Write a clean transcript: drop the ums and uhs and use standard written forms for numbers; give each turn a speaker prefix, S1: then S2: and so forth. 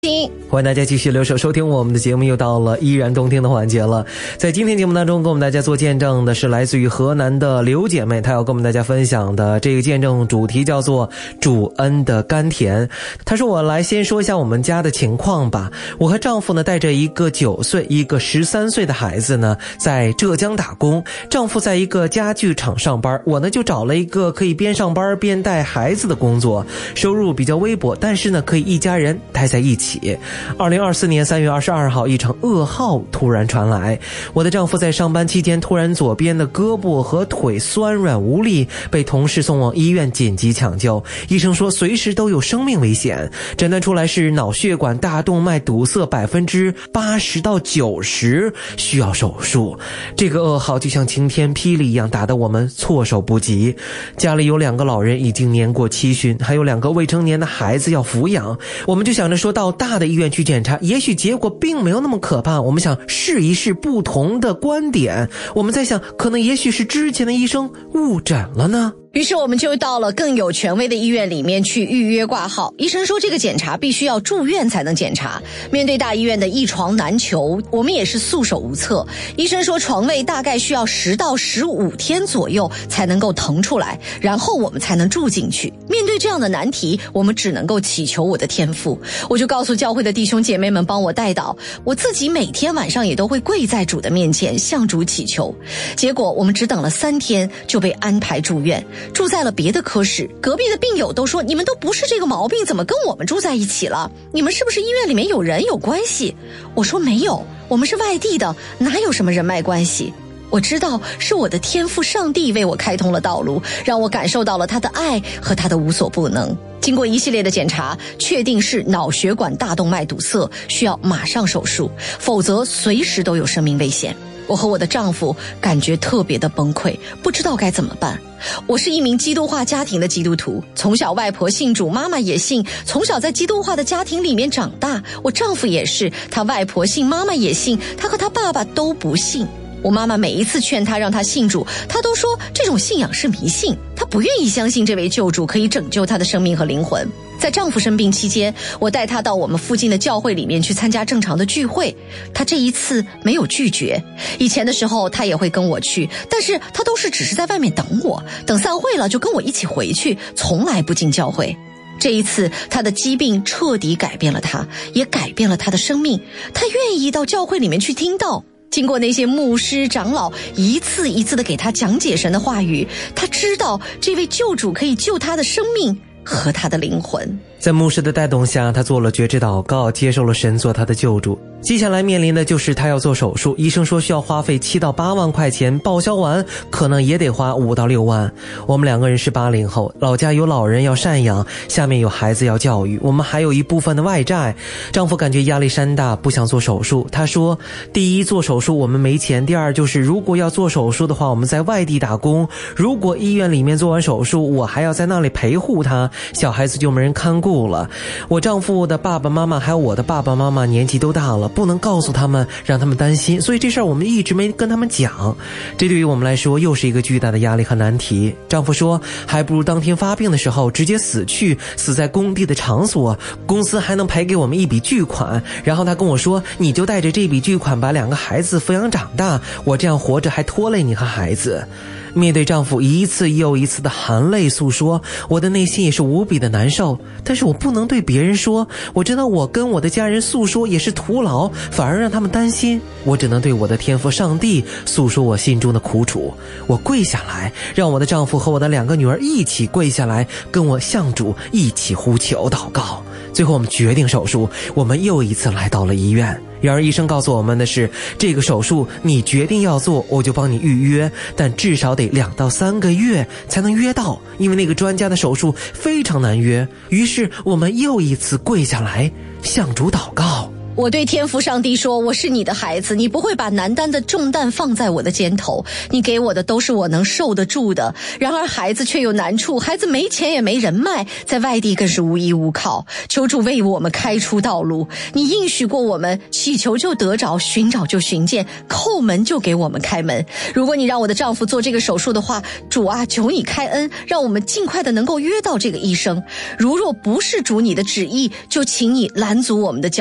S1: 欢迎大家继续留守收听我们的节目，又到了依然动听的环节了。在今天节目当中，跟我们大家做见证的是来自于河南的刘姐妹，她要跟我们大家分享的这个见证主题叫做主恩的甘甜。她说，我来先说一下我们家的情况吧。我和丈夫呢带着一个9岁一个13岁的孩子呢在浙江打工，丈夫在一个家具厂上班，我呢就找了一个可以边上班边带孩子的工作，收入比较微薄，但是呢可以一家人待在一起。2024年3月22号，一场噩耗突然传来，我的丈夫在上班期间突然左边的胳膊和腿酸软无力，被同事送往医院紧急抢救，医生说随时都有生命危险，诊断出来是脑血管大动脉堵塞80%到90%，需要手术。这个噩耗就像晴天霹雳一样，打得我们措手不及。家里有2个老人已经年过70旬，还有2个未成年的孩子要抚养，我们就想着说到大的医院去检查，也许结果并没有那么可怕，我们想试一试不同的观点，我们在想可能也许是之前的医生误诊了呢。
S2: 于是我们就到了更有权威的医院里面去预约挂号。医生说这个检查必须要住院才能检查。面对大医院的一床难求，我们也是束手无策。医生说床位大概需要10到15天左右才能够腾出来，然后我们才能住进去。面对这样的难题，我们只能够祈求我的天父。我就告诉教会的弟兄姐妹们帮我代祷，我自己每天晚上也都会跪在主的面前向主祈求。结果我们只等了3天就被安排住院，住在了别的科室。隔壁的病友都说，你们都不是这个毛病，怎么跟我们住在一起了？你们是不是医院里面有人有关系？我说没有，我们是外地的，哪有什么人脉关系？我知道是我的天父上帝为我开通了道路，让我感受到了他的爱和他的无所不能。经过一系列的检查，确定是脑血管大动脉堵塞，需要马上手术，否则随时都有生命危险。我和我的丈夫感觉特别的崩溃，不知道该怎么办。我是一名基督化家庭的基督徒，从小外婆信主，妈妈也信，从小在基督化的家庭里面长大。我丈夫也是，他外婆信，妈妈也信，他和他爸爸都不信。我妈妈每一次劝他让他信主，他都说这种信仰是迷信，他不愿意相信这位救主可以拯救他的生命和灵魂。在丈夫生病期间，我带他到我们附近的教会里面去参加正常的聚会，他这一次没有拒绝。以前的时候他也会跟我去，但是他都是只是在外面等我，等散会了就跟我一起回去，从来不进教会。这一次他的疾病彻底改变了他，也改变了他的生命，他愿意到教会里面去听道。经过那些牧师长老一次一次的给他讲解神的话语，他知道这位救主可以救他的生命和他的灵魂。
S1: 在牧师的带动下，他做了觉知祷告，接受了神做他的救主。接下来面临的就是他要做手术，医生说需要花费7到8万块钱，报销完可能也得花5到6万。我们2个人是80后，老家有老人要赡养，下面有孩子要教育，我们还有一部分的外债。丈夫感觉压力山大，不想做手术。他说，第一，做手术我们没钱，第二就是如果要做手术的话，我们在外地打工，如果医院里面做完手术，我还要在那里陪护他，小孩子就没人看顾了。我丈夫的爸爸妈妈还有我的爸爸妈妈年纪都大了，不能告诉他们，让他们担心，所以这事儿我们一直没跟他们讲。这对于我们来说又是一个巨大的压力和难题。丈夫说，还不如当天发病的时候直接死去，死在工地的场所，公司还能赔给我们一笔巨款。然后他跟我说，你就带着这笔巨款把2个孩子抚养长大，我这样活着还拖累你和孩子。面对丈夫一次又一次的含泪诉说，我的内心也是无比的难受，但是我不能对别人说，我知道我跟我的家人诉说也是徒劳，反而让他们担心。我只能对我的天父上帝诉说我心中的苦楚。我跪下来，让我的丈夫和我的2个女儿一起跪下来，跟我向主一起呼求祷告。最后我们决定手术，我们又一次来到了医院。然而医生告诉我们的是，这个手术你决定要做，我就帮你预约，但至少得2到3个月才能约到，因为那个专家的手术非常难约。于是我们又一次跪下来向主祷告。
S2: 我对天父上帝说，我是你的孩子，你不会把难担的重担放在我的肩头，你给我的都是我能受得住的。然而孩子却有难处，孩子没钱也没人脉，在外地更是无依无靠，求主为我们开出道路。你应许过我们，祈求就得着，寻找就寻见，叩门就给我们开门。如果你让我的丈夫做这个手术的话，主啊，求你开恩，让我们尽快的能够约到这个医生。如若不是主你的旨意，就请你拦阻我们的